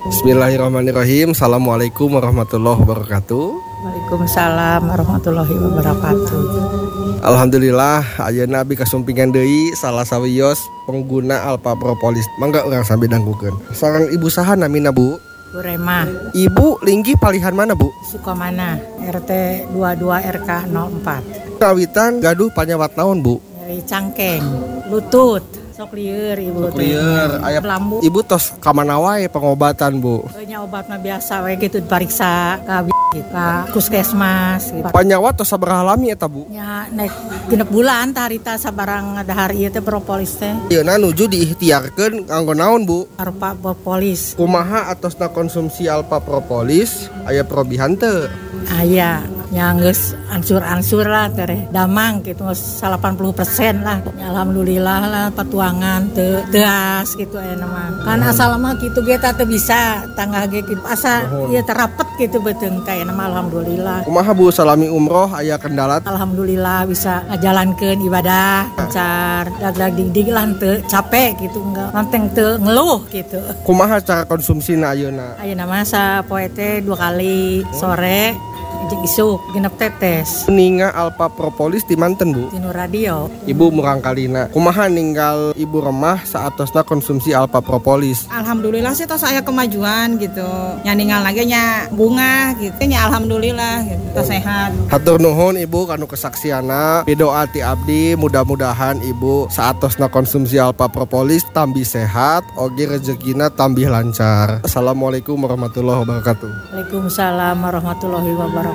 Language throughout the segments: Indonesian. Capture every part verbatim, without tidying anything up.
Bismillahirrahmanirrahim. Assalamualaikum warahmatullahi wabarakatuh. Waalaikumsalam warahmatullahi wabarakatuh. Alhamdulillah, ayeuna abi kasumpingan deui salah sawios pengguna Alpha Propolis. Mangga urang sambil danggukeun. Sareng ibu saha namina, Bu? Bu Rema. Ibu linggih palihan mana, Bu? Sukamana, R T dua puluh dua R K nol empat. Kawitan gaduh panyawat naon, Bu? Dari cangkeng, lutut, sok lieur ibu teh. Lieur, aya lambu. Ibu tos ka mana wae pengobatan, Bu? Nya obat mah biasa we gitu dipariksa ka ka puskesmas gitu. Panyawat tos sabaraha lami eta, Bu? Nya naik genep bulan tah harita sabarang dahar ieu teh propolis teh. Ayeuna nuju diikhtiarkeun kanggo naon, Bu? Alpha Propolis. Kumaha atosna konsumsi Alpha Propolis aya probihan teu? Aya, nya geus ansur-ansur lah teh damang gitu delapan puluh persen lah. Ya, alhamdulillah lah patuangan teu teas gitu aya mah. Kan asal mah kitu ge teh bisa tangga ge kitu asa ieu terapet gitu beuteung teh mah alhamdulillah. Kumaha Bu salami umroh aya kendala? Alhamdulillah bisa ngajalankeun ibadah lancar, dag-dag dig-dig lah teu capek gitu enggak manteng teu ngeluh gitu. Kumaha cara konsumsina ayeuna? Ayeuna mah sapoe teh dua kali sore jeung isuk genep tetes. Ninga Alpha Propolis di manten, Bu? Tinu radio. Ibu murang kalina. Kumaha ninggal Ibu Remah saatosna konsumsi Alpha Propolis? Alhamdulillah sih tos aya kemajuan gitu. Nya ninggal lagi nya bunga gitu. Nya alhamdulillah gitu. Tos sehat. Hatur nuhun Ibu kanu kesaksiana. Pidoa ti abdi mudah-mudahan Ibu saatosna konsumsi Alpha Propolis tambi sehat, oge rezekina tambih lancar. Assalamualaikum warahmatullahi wabarakatuh. Waalaikumsalam warahmatullahi wabarakatuh.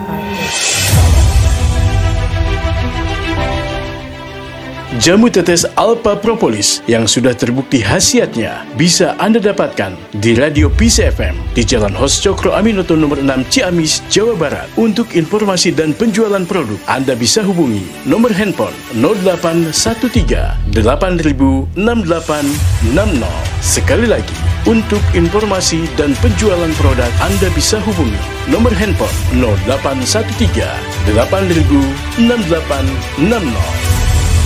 Jamu tetes Alpha Propolis yang sudah terbukti khasiatnya bisa Anda dapatkan di Radio P C F M di Jalan Hos Cokro Aminoto nomor enam Ciamis, Jawa Barat. Untuk informasi dan penjualan produk, Anda bisa hubungi nomor handphone nol delapan satu tiga delapan nol enam delapan enam nol. Sekali lagi, untuk informasi dan penjualan produk, Anda bisa hubungi nomor handphone nol delapan satu tiga delapan nol enam delapan enam nol.